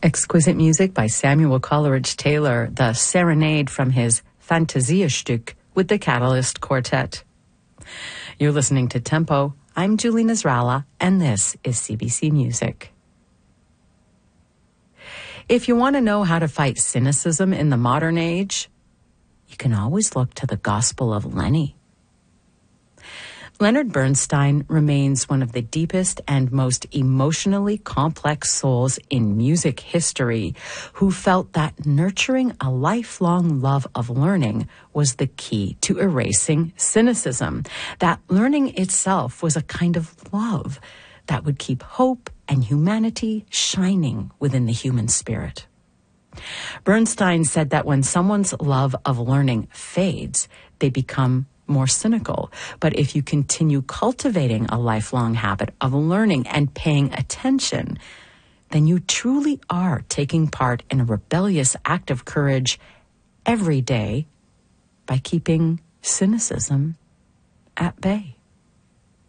Exquisite music by Samuel Coleridge Taylor, the Serenade from his Fantasiastück with the Catalyst Quartet. You're listening to Tempo. I'm Julie Nasrallah, and this is CBC Music. If you want to know how to fight cynicism in the modern age, you can always look to the Gospel of Lenny. Leonard Bernstein remains one of the deepest and most emotionally complex souls in music history, who felt that nurturing a lifelong love of learning was the key to erasing cynicism, that learning itself was a kind of love that would keep hope and humanity shining within the human spirit. Bernstein said that when someone's love of learning fades, they become more cynical. But if you continue cultivating a lifelong habit of learning and paying attention, then you truly are taking part in a rebellious act of courage every day by keeping cynicism at bay.